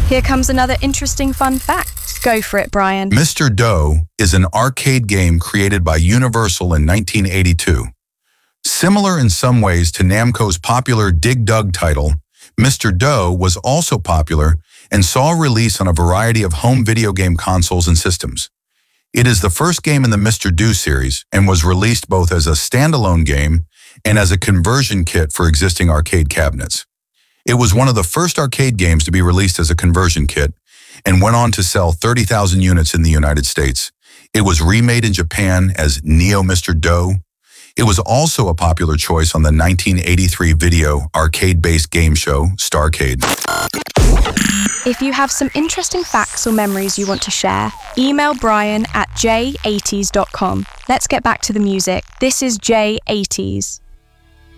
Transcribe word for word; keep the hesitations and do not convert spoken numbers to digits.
Here comes another interesting fun fact. Go for it, Brian. Mister Doe is an arcade game created by Universal in nineteen eighty-two. Similar in some ways to Namco's popular Dig Dug title, Mister Doe was also popular and saw release on a variety of home video game consoles and systems. It is the first game in the Mister Do series and was released both as a standalone game and as a conversion kit for existing arcade cabinets. It was one of the first arcade games to be released as a conversion kit and went on to sell thirty thousand units in the United States. It was remade in Japan as Neo Mister Doe. It was also a popular choice on the nineteen eighty-three video arcade-based game show, Starcade. If you have some interesting facts or memories you want to share, email Brian at j eighties dot com. Let's get back to the music. This is J eighties.